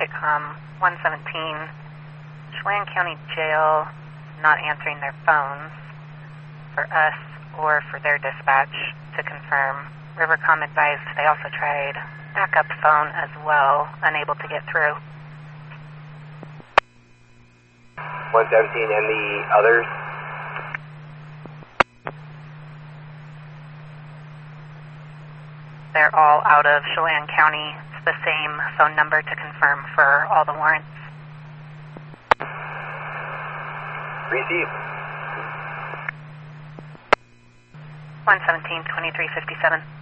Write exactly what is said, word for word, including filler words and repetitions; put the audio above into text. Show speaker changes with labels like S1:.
S1: Kitcom one seventeen, Chelan County Jail not answering their phones for us or for their dispatch to confirm. Rivercom advised they also tried backup phone as well, unable to get through.
S2: one seventeen and the others?
S1: They're all out of Chelan County. It's the same phone number to confirm for all the warrants.
S2: Receive.
S1: one seventeen, twenty-three fifty-seven.